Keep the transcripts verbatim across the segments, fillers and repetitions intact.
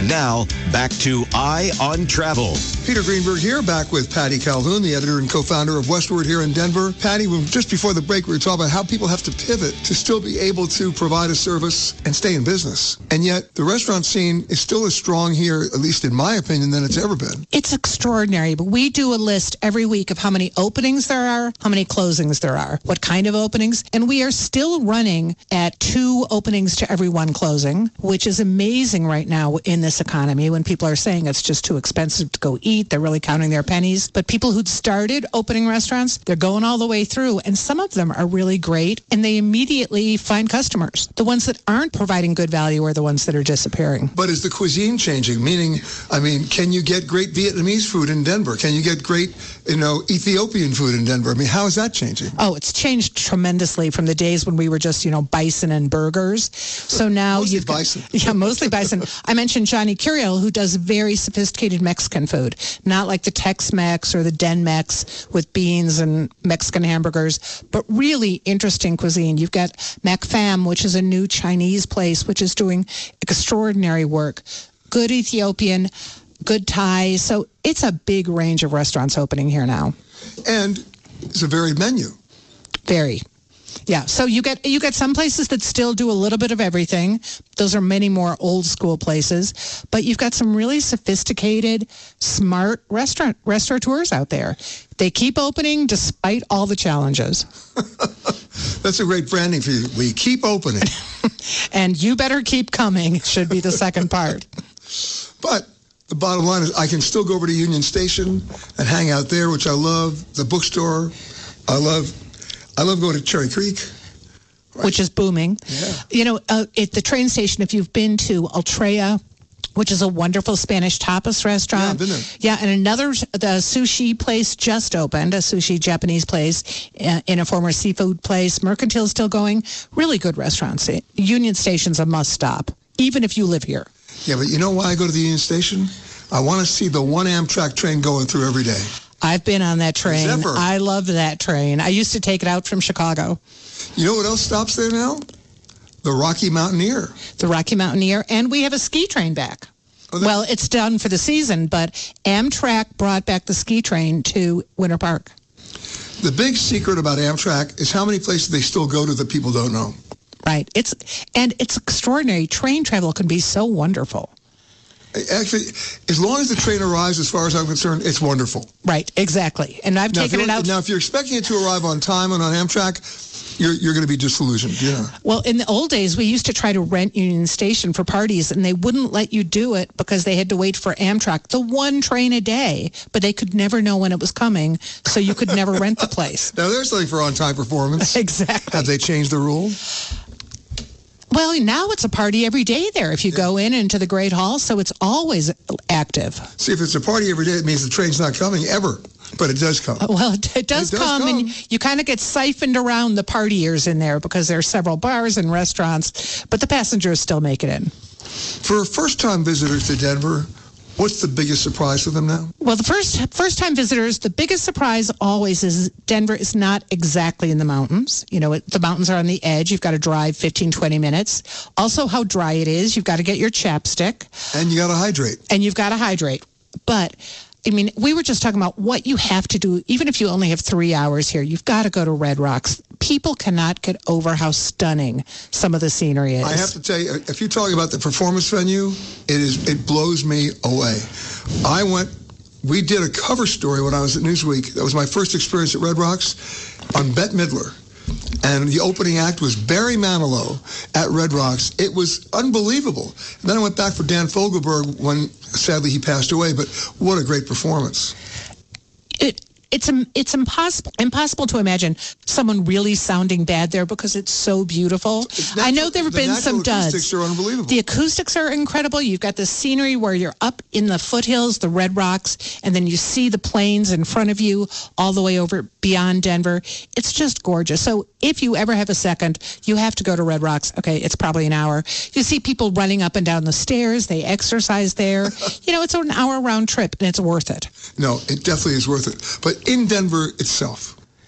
And now, back to Eye on Travel. Peter Greenberg here, back with Patty Calhoun, the editor and co-founder of Westward here in Denver. Patty, just before the break, we were talking about how people have to pivot to still be able to provide a service and stay in business. And yet, the restaurant scene is still as strong here, at least in my opinion, than it's ever been. It's extraordinary, but we do a list every week of how many openings there are, how many closings there are, what kind of openings, and we are still running at two openings to every one closing, which is amazing right now in this economy when people are saying it's just too expensive to go eat. They're really counting their pennies. But people who'd started opening restaurants, they're going all the way through, and some of them are really great, and they immediately find customers. The ones that aren't providing good value are the ones that are disappearing. But is the cuisine changing? Meaning, I mean, can you get great Vietnamese food in Denver? Can you get great, you know, Ethiopian food in Denver? I mean, how is that changing? Oh, it's changed tremendously from the days when we were just, you know, bison and burgers. So now mostly you've got, bison. Yeah, mostly bison. I mentioned Johnny Curiel, who does very sophisticated Mexican food, not like the Tex-Mex or the Den-Mex with beans and Mexican hamburgers, but really interesting cuisine. You've got MacFam, which is a new Chinese place, which is doing extraordinary work. Good Ethiopian, good Thai. So it's a big range of restaurants opening here now. And it's a varied menu. Very. Yeah, so you get you get some places that still do a little bit of everything. Those are many more old school places, but you've got some really sophisticated, smart restaurant restaurateurs out there. They keep opening despite all the challenges. That's a great branding for you. We keep opening. And you better keep coming should be the second part. But the bottom line is I can still go over to Union Station and hang out there, which I love. The bookstore, I love. I love going to Cherry Creek. Right. Which is booming. Yeah. You know, uh, at the train station, if you've been to Altrea, which is a wonderful Spanish tapas restaurant. Yeah, I've been there. Yeah, and another, the sushi place just opened, a sushi Japanese place uh, in a former seafood place. Mercantile's still going. Really good restaurants. Union Station's a must stop, even if you live here. Yeah, but you know why I go to the Union Station? I want to see the one Amtrak train going through every day. I've been on that train. Zephyr. I love that train. I used to take it out from Chicago. You know what else stops there now? The Rocky Mountaineer. The Rocky Mountaineer. And we have a ski train back. Oh, well, it's done for the season, but Amtrak brought back the ski train to Winter Park. The big secret about Amtrak is how many places they still go to that people don't know. Right. It's and it's extraordinary. Train travel can be so wonderful. Actually, as long as the train arrives, as far as I'm concerned, it's wonderful. Right, exactly. And I've now, taken it out. Now, if you're expecting it to arrive on time and on Amtrak, you're you're going to be disillusioned. Yeah. Well, in the old days, we used to try to rent Union Station for parties, and they wouldn't let you do it because they had to wait for Amtrak, the one train a day, but they could never know when it was coming, so you could never rent the place. Now, there's something for on-time performance. Exactly. Have they changed the rule? Well, now it's a party every day there if you yeah. go in into the Great Hall, so it's always active. See, if it's a party every day, it means the train's not coming ever, but it does come. Well, it, it, does, it does come, come, and you kind of get siphoned around the partiers in there because there are several bars and restaurants, but the passengers still make it in. For first-time visitors to Denver, what's the biggest surprise for them now? Well, the first first-time visitors, the biggest surprise always is Denver is not exactly in the mountains. You know, it, the mountains are on the edge. You've got to drive fifteen, twenty minutes. Also, how dry it is. You've got to get your chapstick. And you got to hydrate. And you've got to hydrate. But, I mean, we were just talking about what you have to do. Even if you only have three hours here, you've got to go to Red Rocks. People cannot get over how stunning some of the scenery is. I have to tell you, if you're talking about the performance venue, it is it blows me away. I went, we did a cover story when I was at Newsweek. That was my first experience at Red Rocks on Bette Midler. And the opening act was Barry Manilow at Red Rocks. It was unbelievable. And then I went back for Dan Fogelberg when, sadly, he passed away. But what a great performance. It It's it's impossible impossible to imagine someone really sounding bad there because it's so beautiful. Natural, I know there have the been some duds. The acoustics are unbelievable. The acoustics are incredible. You've got the scenery where you're up in the foothills, the Red Rocks, and then you see the plains in front of you all the way over beyond Denver. It's just gorgeous. So if you ever have a second, you have to go to Red Rocks. Okay, it's probably an hour. You see people running up and down the stairs. They exercise there. You know, it's an hour round trip, and it's worth it. No, it definitely is worth it. But in Denver itself.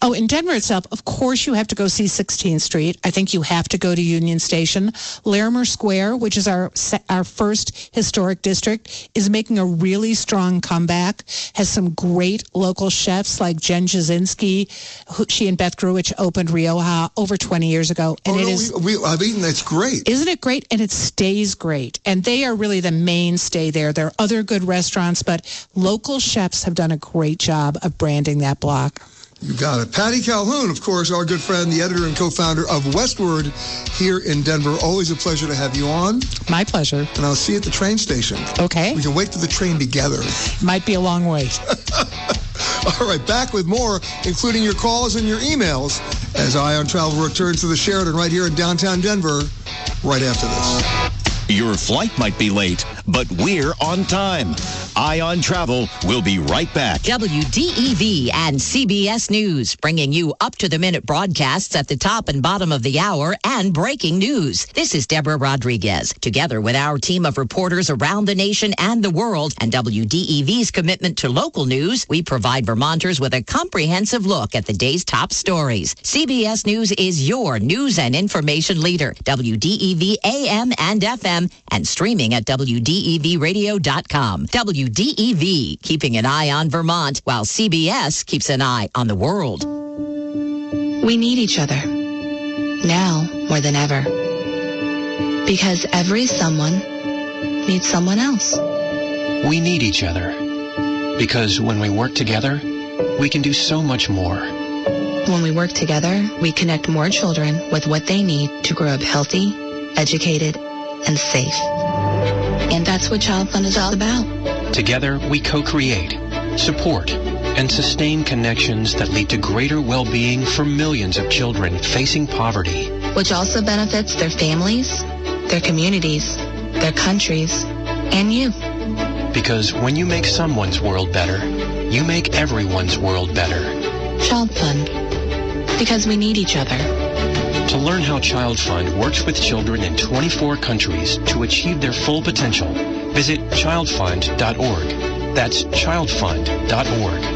Oh, in Denver itself, of course, you have to go see sixteenth Street. I think you have to go to Union Station. Larimer Square, which is our our first historic district, is making a really strong comeback. Has some great local chefs like Jen Jasinski. Who, she and Beth Gruich opened Rioja over twenty years ago, and oh, it no, is. We, we, I've eaten. It's great. Isn't it great? And it stays great. And they are really the mainstay there. There are other good restaurants, but local chefs have done a great job of branding that block. You got it. Patty Calhoun, of course, our good friend, the editor and co-founder of Westward here in Denver. Always a pleasure to have you on. My pleasure. And I'll see you at the train station. Okay. We can wait for the train together. Might be a long wait. All right, back with more, including your calls and your emails, as Eye on Travel returns to the Sheraton right here in downtown Denver, right after this. Your flight might be late, but we're on time. Eye on Travel will be right back. W D E V and C B S News, bringing you up-to-the-minute broadcasts at the top and bottom of the hour and breaking news. This is Deborah Rodriguez, together with our team of reporters around the nation and the world, and W D E V's commitment to local news. We provide Vermonters with a comprehensive look at the day's top stories. C B S News is your news and information leader. W D E V A M and F M, and streaming at W D E V radio dot com. W D E V, keeping an eye on Vermont, while C B S keeps an eye on the world. We need each other, now more than ever. Because every someone needs someone else. We need each other, because when we work together, we can do so much more. When we work together, we connect more children with what they need to grow up healthy, educated, and safe. And that's what Child Fund is all about. Together, we co-create, support, and sustain connections that lead to greater well-being for millions of children facing poverty. Which also benefits their families, their communities, their countries, and you. Because when you make someone's world better, you make everyone's world better. Child Fund. Because we need each other. To learn how Child Fund works with children in twenty-four countries to achieve their full potential, visit child fund dot org. That's child fund dot org.